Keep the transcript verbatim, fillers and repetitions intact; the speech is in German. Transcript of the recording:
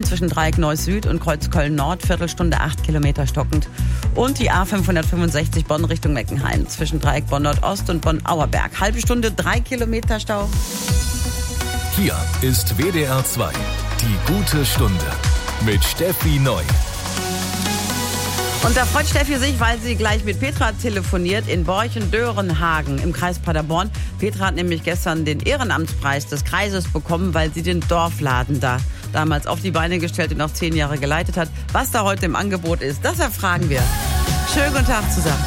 zwischen Dreieck Neuss-Süd und Kreuz Köln-Nord, Viertelstunde acht Kilometer stockend. Und die A fünfhundertfünfundsechzig Bonn Richtung Meckenheim, zwischen Dreieck Bonn-Nordost und Bonn-Auerberg. Halbe Stunde, drei Kilometer Stau. Hier ist W D R zwei, die gute Stunde mit Steffi Neu. Und da freut Steffi sich, weil sie gleich mit Petra telefoniert in Borchen-Dörenhagen im Kreis Paderborn. Petra hat nämlich gestern den Ehrenamtspreis des Kreises bekommen, weil sie den Dorfladen da damals auf die Beine gestellt und auch zehn Jahre geleitet hat. Was da heute im Angebot ist, das erfragen wir. Schönen guten Tag zusammen.